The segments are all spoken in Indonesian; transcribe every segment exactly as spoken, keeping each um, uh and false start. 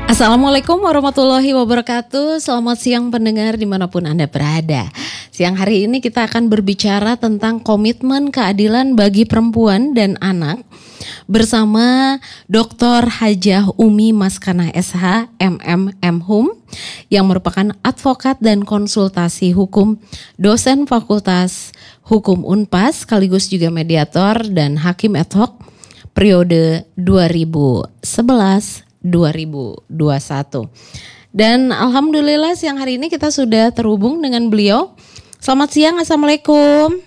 Assalamualaikum warahmatullahi wabarakatuh. Selamat siang pendengar dimanapun Anda berada. Siang hari ini kita akan berbicara tentang komitmen keadilan bagi perempuan dan anak bersama doktor Hajah Umi Maskana S H M M M Hum yang merupakan advokat dan konsultasi hukum, dosen Fakultas Hukum Unpas sekaligus juga mediator dan hakim ad hoc periode dua ribu sebelas dua ribu dua puluh satu. Dan alhamdulillah siang hari ini kita sudah terhubung dengan beliau. Selamat siang, Assalamualaikum.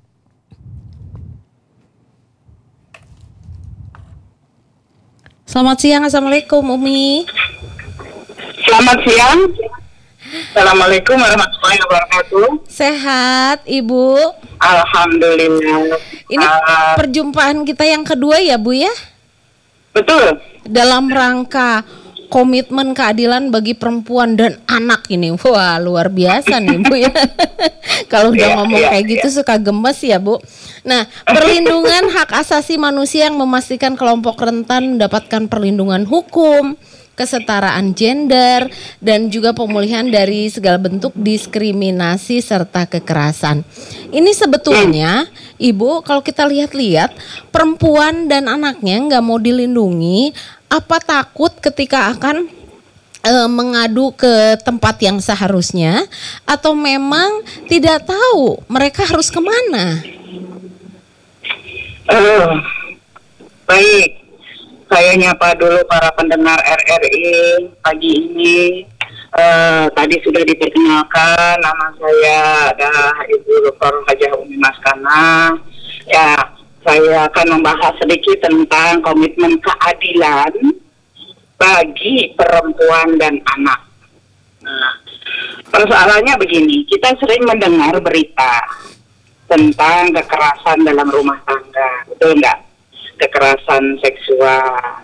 Selamat siang, Assalamualaikum Umi. Selamat siang. Assalamualaikum warahmatullahi wabarakatuh. Sehat Ibu? Alhamdulillah. Ini uh, perjumpaan kita yang kedua ya Bu ya? Betul. Dalam rangka komitmen keadilan bagi perempuan dan anak ini. Wah, luar biasa nih Bu ya. Kalau udah yeah, ngomong yeah, kayak gitu yeah. Suka gemes ya Bu. Nah, perlindungan hak asasi manusia yang memastikan kelompok rentan mendapatkan perlindungan hukum, kesetaraan gender, dan juga pemulihan dari segala bentuk diskriminasi serta kekerasan. Ini sebetulnya, Ibu, kalau kita lihat-lihat, perempuan dan anaknya nggak mau dilindungi, apa takut ketika akan e, mengadu ke tempat yang seharusnya, atau memang tidak tahu mereka harus kemana? Uh, baik. Saya nyapa dulu para pendengar R R I pagi ini. Uh, tadi sudah diperkenalkan, nama saya adalah Ibu Doktor Hajah Umi Maskana. Ya, saya akan membahas sedikit tentang komitmen keadilan bagi perempuan dan anak. Nah, persoalannya begini, kita sering mendengar berita tentang kekerasan dalam rumah tangga, betul nggak? Kekerasan seksual.